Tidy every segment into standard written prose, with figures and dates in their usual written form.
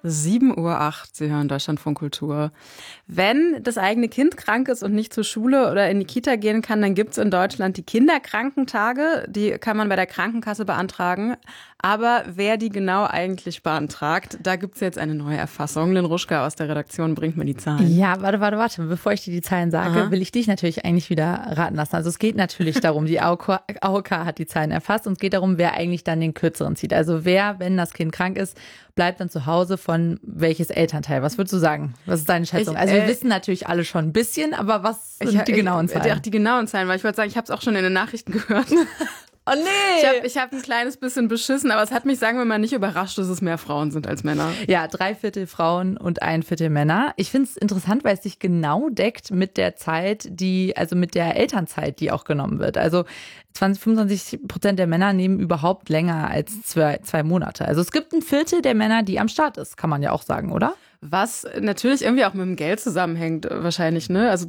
7:08 Uhr, Sie hören Deutschlandfunk Kultur. Wenn das eigene Kind krank ist und nicht zur Schule oder in die Kita gehen kann, dann gibt es in Deutschland die Kinderkrankentage. Die kann man bei der Krankenkasse beantragen. Aber wer die genau eigentlich beantragt, da gibt es jetzt eine neue Erfassung. Lynn Ruschka aus der Redaktion bringt mir die Zahlen. Ja, warte. Bevor ich dir die Zahlen sage, will ich dich natürlich eigentlich wieder raten lassen. Also es geht natürlich darum, die AOK hat die Zahlen erfasst und es geht darum, wer eigentlich dann den Kürzeren zieht. Also wer, wenn das Kind krank ist, bleibt dann zu Hause von welches Elternteil? Was würdest du sagen? Was ist deine Schätzung? Also wir wissen natürlich alle schon ein bisschen, aber was sind die genauen Zahlen? Die genauen Zahlen, weil ich wollte sagen, ich habe es auch schon in den Nachrichten gehört. Oh nee! Ich hab ein kleines bisschen beschissen, aber es hat mich, sagen wir mal, nicht überrascht, dass es mehr Frauen sind als Männer. Ja, 3/4 Frauen und 1/4 Männer. Ich finde es interessant, weil es sich genau deckt mit der Zeit, mit der Elternzeit, die auch genommen wird. Also 25% der Männer nehmen überhaupt länger als 2 Monate. Also es gibt 1/4 der Männer, die am Start ist, kann man ja auch sagen, oder? Was natürlich irgendwie auch mit dem Geld zusammenhängt wahrscheinlich, ne? Also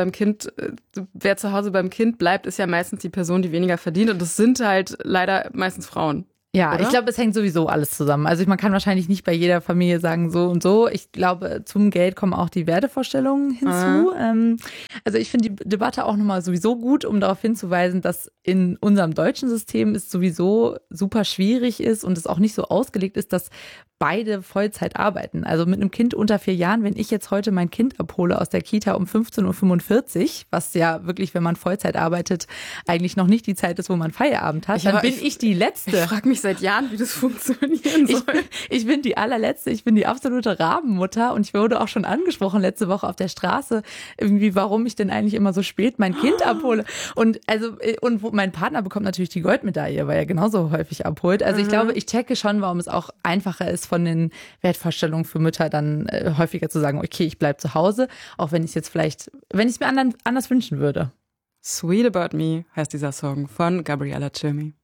wer zu Hause beim Kind bleibt, ist ja meistens die Person, die weniger verdient. Und das sind halt leider meistens Frauen. Ja, oder? Ich glaube, es hängt sowieso alles zusammen. Also man kann wahrscheinlich nicht bei jeder Familie sagen so und so. Ich glaube, zum Geld kommen auch die Wertevorstellungen hinzu. Also ich finde die Debatte auch nochmal sowieso gut, um darauf hinzuweisen, dass in unserem deutschen System es sowieso super schwierig ist und es auch nicht so ausgelegt ist, dass beide Vollzeit arbeiten. Also mit einem Kind unter 4 Jahren, wenn ich jetzt heute mein Kind abhole aus der Kita um 15:45 Uhr, was ja wirklich, wenn man Vollzeit arbeitet, eigentlich noch nicht die Zeit ist, wo man Feierabend hat, dann bin ich die Letzte. Ich frage mich seit Jahren, wie das funktionieren soll. Ich bin die allerletzte, ich bin die absolute Rabenmutter und ich wurde auch schon angesprochen letzte Woche auf der Straße, irgendwie, warum ich denn eigentlich immer so spät mein Kind abhole. Und mein Partner bekommt natürlich die Goldmedaille, weil er genauso häufig abholt. Also ich glaube, ich checke schon, warum es auch einfacher ist, von den Wertvorstellungen für Mütter dann häufiger zu sagen, okay, ich bleibe zu Hause, auch wenn ich es mir anders wünschen würde. Sweet About Me heißt dieser Song von Gabriella Cilmi.